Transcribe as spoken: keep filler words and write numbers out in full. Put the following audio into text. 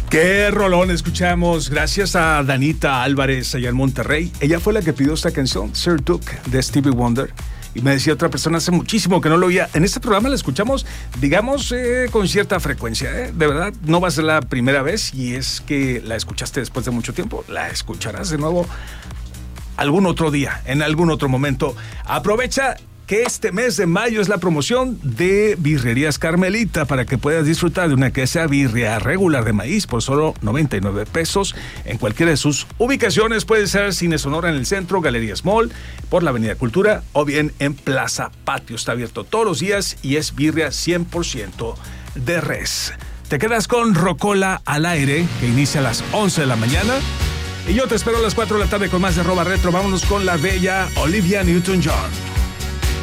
Qué rolón escuchamos, gracias a Danita Álvarez allá en Monterrey. Ella fue la que pidió esta canción, Sir Duke, de Stevie Wonder. Y me decía otra persona hace muchísimo que no lo oía. En este programa la escuchamos, digamos, eh, con cierta frecuencia. ¿eh? De verdad, no va a ser la primera vez y es que la escuchaste después de mucho tiempo. La escucharás de nuevo algún otro día, en algún otro momento. Aprovecha que este mes de mayo es la promoción de Birrerías Carmelita para que puedas disfrutar de una quesadilla birria regular de maíz por solo noventa y nueve pesos en cualquiera de sus ubicaciones. Puede ser Cine Sonora en el centro, Galerías Mall, por la Avenida Cultura o bien en Plaza Patio. Está abierto todos los días y es birria cien por ciento de res. Te quedas con Rocola al aire, que inicia a las once de la mañana. Y yo te espero a las cuatro de la tarde con más de Roba Retro. Vámonos con la bella Olivia Newton-John.